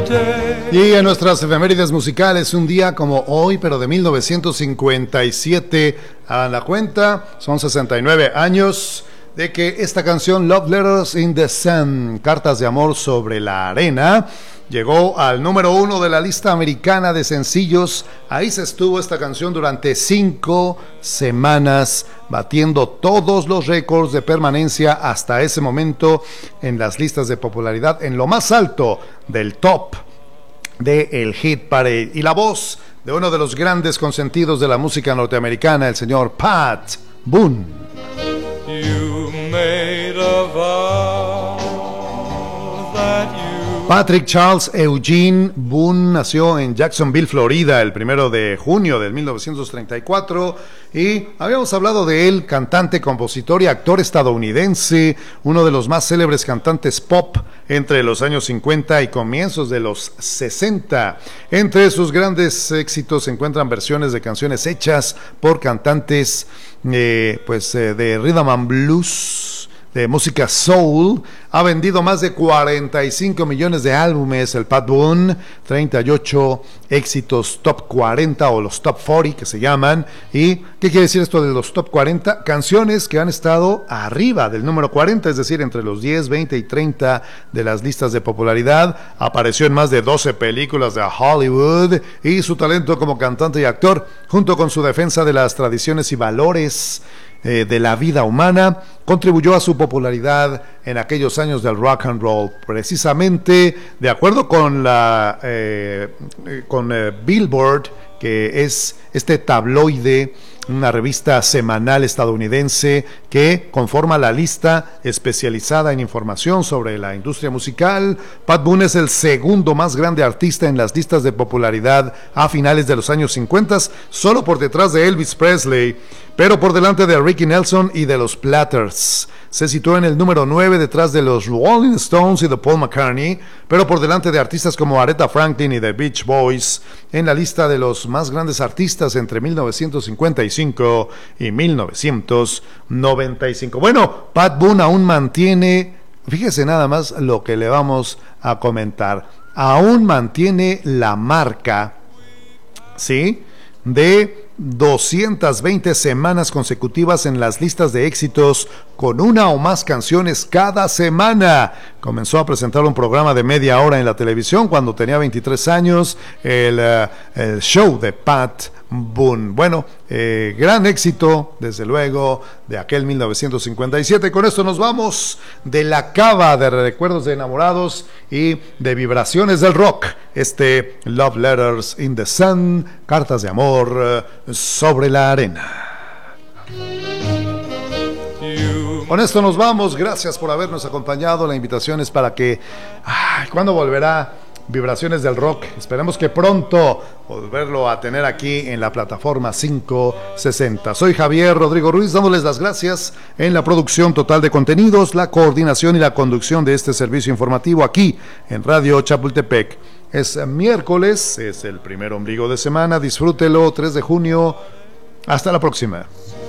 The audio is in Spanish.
Y en nuestras efemérides musicales, un día como hoy, pero de 1957, a la cuenta, son 69 años de que esta canción Love Letters in the Sun, Cartas de Amor sobre la Arena, llegó al número 1 de la lista americana de sencillos. Ahí se estuvo esta canción durante 5 semanas, batiendo todos los récords de permanencia hasta ese momento en las listas de popularidad, en lo más alto del top del Hit Parade. Y la voz de uno de los grandes consentidos de la música norteamericana, el señor Pat Boone. You made a vow that you... Patrick Charles Eugene Boone nació en Jacksonville, Florida, el 1 de junio de 1934, y habíamos hablado de él, cantante, compositor y actor estadounidense, uno de los más célebres cantantes pop entre los años 50 y comienzos de los 60. Entre sus grandes éxitos se encuentran versiones de canciones hechas por cantantes de rhythm and blues, de música soul. Ha vendido más de 45 millones de álbumes el Pat Boone, 38 éxitos top 40 o los top 40 que se llaman. ¿Y qué quiere decir esto de los top 40? Canciones que han estado arriba del número 40, es decir, entre los 10, 20 y 30 de las listas de popularidad. Apareció en más de 12 películas de Hollywood, y su talento como cantante y actor, junto con su defensa de las tradiciones y valores de la vida humana, contribuyó a su popularidad en aquellos años del rock and roll. Precisamente, de acuerdo con Billboard, que es este tabloide, una revista semanal estadounidense que conforma la lista especializada en información sobre la industria musical, Pat Boone es el segundo más grande artista en las listas de popularidad a finales de los años 50, solo por detrás de Elvis Presley, pero por delante de Ricky Nelson y de los Platters. Se situó en el número 9 detrás de los Rolling Stones y de Paul McCartney, pero por delante de artistas como Aretha Franklin y The Beach Boys en la lista de los más grandes artistas entre 1955 y 1995. Bueno, Pat Boone aún mantiene, fíjese nada más lo que le vamos a comentar, aún mantiene la marca, ¿sí?, de 220 semanas consecutivas en las listas de éxitos con una o más canciones cada semana. Comenzó a presentar un programa de media hora en la televisión cuando tenía 23 años, el show de Pat Boone. Bueno, gran éxito, desde luego, de aquel 1957. Con esto nos vamos de la cava de recuerdos de enamorados y de vibraciones del rock. Love Letters in the Sun, Cartas de Amor sobre la Arena. Con esto nos vamos. Gracias por habernos acompañado. La invitación es para que... ¿cuándo volverá Vibraciones del Rock? Esperemos que pronto volverlo a tener aquí en la plataforma 560. Soy Javier Rodrigo Ruiz, dándoles las gracias en la producción total de contenidos, la coordinación y la conducción de este servicio informativo aquí en Radio Chapultepec. Es miércoles, es el primer ombligo de semana. Disfrútelo, 3 de junio. Hasta la próxima.